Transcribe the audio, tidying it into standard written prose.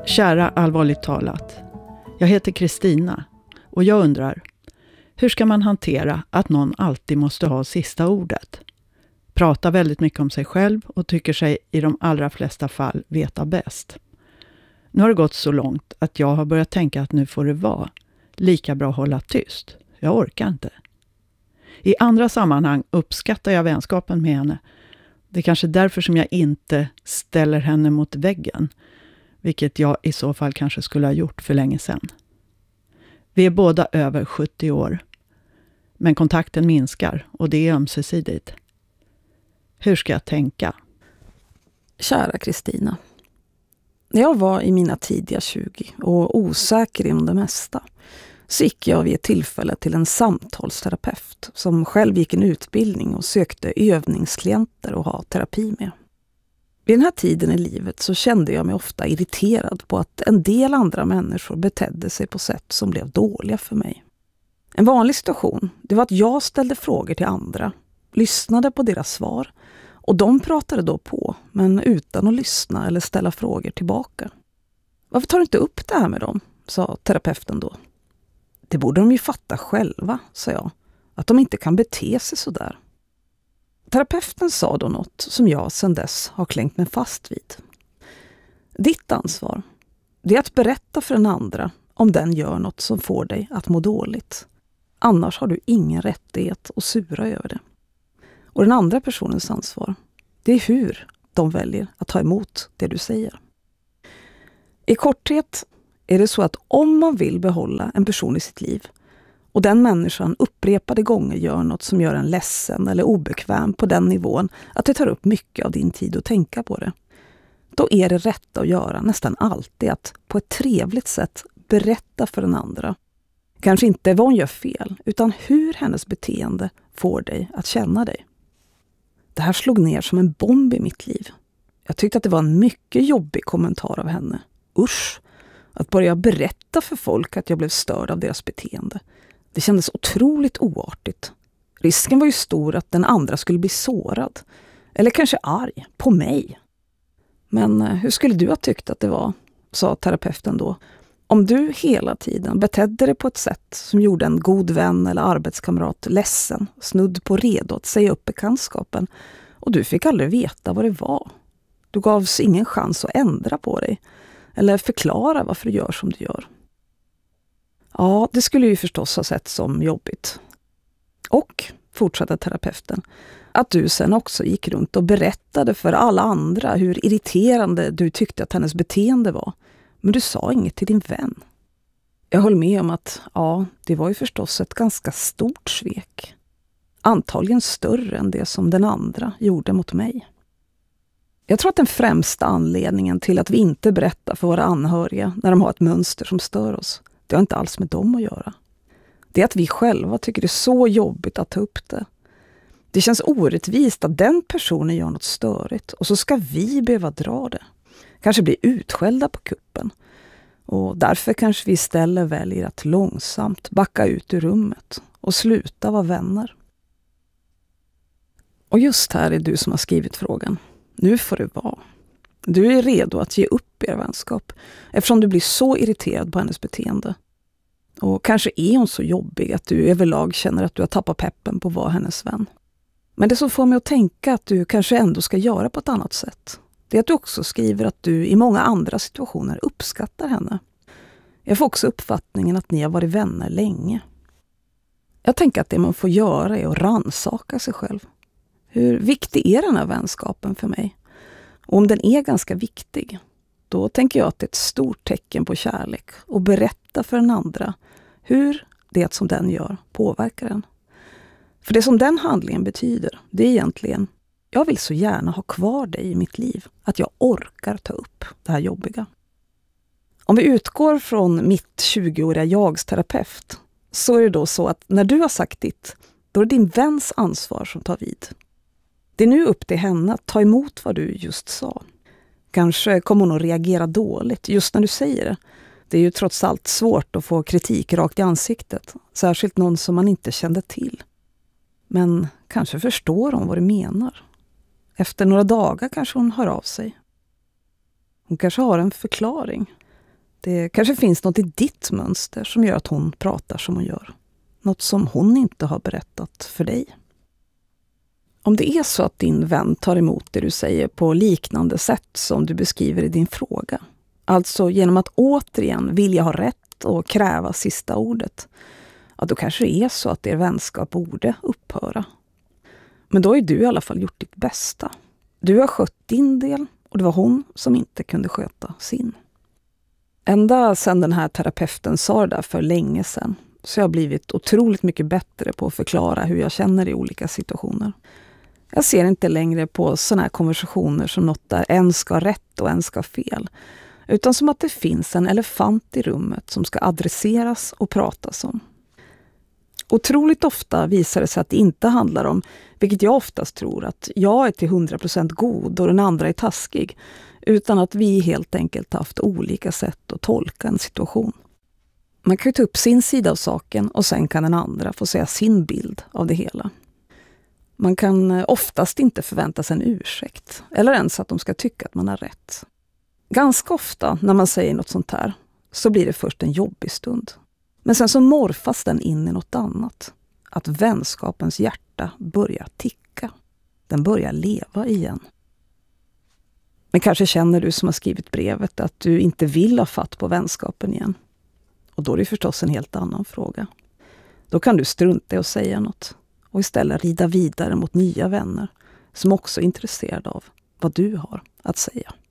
Kära allvarligt talat. Jag heter Kristina och jag undrar, hur ska man hantera att någon alltid måste ha sista ordet? Pratar väldigt mycket om sig själv och tycker sig i de allra flesta fall veta bäst. Nu har det gått så långt att jag har börjat tänka att nu får det vara. Lika bra hålla tyst. Jag orkar inte. I andra sammanhang uppskattar jag vänskapen med henne. Det är kanske därför som jag inte ställer henne mot väggen. Vilket jag i så fall kanske skulle ha gjort för länge sedan. Vi är båda över 70 år. Men kontakten minskar och det är ömsesidigt. Hur ska jag tänka? Kära Kristina. När jag var i mina tidiga 20 och osäker inom det mesta så gick jag vid ett tillfälle till en samtalsterapeut som själv gick en utbildning och sökte övningsklienter att ha terapi med. Vid den här tiden i livet så kände jag mig ofta irriterad på att en del andra människor betedde sig på sätt som blev dåliga för mig. En vanlig situation, det var att jag ställde frågor till andra, lyssnade på deras svar och de pratade då på, men utan att lyssna eller ställa frågor tillbaka. Varför tar du inte upp det här med dem? Sa terapeuten då. Det borde de ju fatta själva, sa jag, att de inte kan bete sig så där. Terapeuten sa då något som jag sedan dess har klängt mig fast vid. Ditt ansvar, det är att berätta för den andra om den gör något som får dig att må dåligt. Annars har du ingen rättighet att sura över det. Och den andra personens ansvar, det är hur de väljer att ta emot det du säger. I korthet är det så att om man vill behålla en person i sitt liv och den människan upprepade gånger gör något som gör en ledsen eller obekväm på den nivån att det tar upp mycket av din tid att tänka på det, då är det rätt att göra nästan alltid att på ett trevligt sätt berätta för den andra. Kanske inte vad hon gör fel, utan hur hennes beteende får dig att känna dig. Det här slog ner som en bomb i mitt liv. Jag tyckte att det var en mycket jobbig kommentar av henne. Usch, att börja berätta för folk att jag blev störd av deras beteende. Det kändes otroligt oartigt. Risken var ju stor att den andra skulle bli sårad. Eller kanske arg på mig. Men hur skulle du ha tyckt att det var, sa terapeuten då, om du hela tiden betedde dig på ett sätt som gjorde en god vän eller arbetskamrat ledsen, snudd på redo att säga upp bekantskapen och du fick aldrig veta vad det var. Du gavs ingen chans att ändra på dig eller förklara varför du gör som du gör. Ja, det skulle ju förstås ha sett som jobbigt. Och, fortsatte terapeuten, att du sen också gick runt och berättade för alla andra hur irriterande du tyckte att hennes beteende var. Men du sa inget till din vän. Jag höll med om att, ja, det var ju förstås ett ganska stort svek. Antagligen större än det som den andra gjorde mot mig. Jag tror att den främsta anledningen till att vi inte berättar för våra anhöriga när de har ett mönster som stör oss, det har inte alls med dem att göra. Det är att vi själva tycker det är så jobbigt att ta upp det. Det känns orättvist att den personen gör något störigt och så ska vi behöva dra det. Kanske bli utskällda på kuppen. Och därför kanske vi istället väljer att långsamt backa ut ur rummet och sluta vara vänner. Och just här är du som har skrivit frågan. Nu får det vara. Du är redo att ge upp er vänskap eftersom du blir så irriterad på hennes beteende. Och kanske är hon så jobbig att du överlag känner att du har tappat peppen på att vara hennes vän. Men det som får mig att tänka att du kanske ändå ska göra på ett annat sätt, det är att du också skriver att du i många andra situationer uppskattar henne. Jag får också uppfattningen att ni har varit vänner länge. Jag tänker att det man får göra är att rannsaka sig själv. Hur viktig är den här vänskapen för mig? Och om den är ganska viktig, då tänker jag att det är ett stort tecken på kärlek och berätta för den andra hur det som den gör påverkar den. För det som den handlingen betyder, det är egentligen, jag vill så gärna ha kvar dig i mitt liv, att jag orkar ta upp det här jobbiga. Om vi utgår från mitt 20-åriga jags terapeut, så är det då så att när du har sagt ditt, då är det din väns ansvar som tar vid. Det är nu upp till henne att ta emot vad du just sa. Kanske kommer hon att reagera dåligt just när du säger det. Det är ju trots allt svårt att få kritik rakt i ansiktet, särskilt någon som man inte kände till. Men kanske förstår hon vad du menar. Efter några dagar kanske hon hör av sig. Hon kanske har en förklaring. Det kanske finns något i ditt mönster som gör att hon pratar som hon gör. Något som hon inte har berättat för dig. Om det är så att din vän tar emot det du säger på liknande sätt som du beskriver i din fråga, alltså genom att återigen vilja ha rätt och kräva sista ordet, ja, då kanske det är så att er vänskap borde upphöra. Men då har du i alla fall gjort ditt bästa. Du har skött din del och det var hon som inte kunde sköta sin. Ända sedan den här terapeuten sa det där för länge sedan så jag har blivit otroligt mycket bättre på att förklara hur jag känner i olika situationer. Jag ser inte längre på såna här konversationer som något där en ska ha rätt och en ska ha fel, utan som att det finns en elefant i rummet som ska adresseras och pratas om. Otroligt ofta visar det sig att det inte handlar om, vilket jag oftast tror, att jag är till 100% god och den andra är taskig, utan att vi helt enkelt haft olika sätt att tolka en situation. Man kan ju ta upp sin sida av saken och sen kan den andra få säga sin bild av det hela. Man kan oftast inte förvänta sig en ursäkt, eller ens att de ska tycka att man har rätt. Ganska ofta när man säger något sånt här så blir det först en jobbig stund. Men sen så morfas den in i något annat. Att vänskapens hjärta börjar ticka. Den börjar leva igen. Men kanske känner du som har skrivit brevet att du inte vill ha fatt på vänskapen igen. Och då är det förstås en helt annan fråga. Då kan du strunta i att säga något och istället rida vidare mot nya vänner som också är intresserade av vad du har att säga.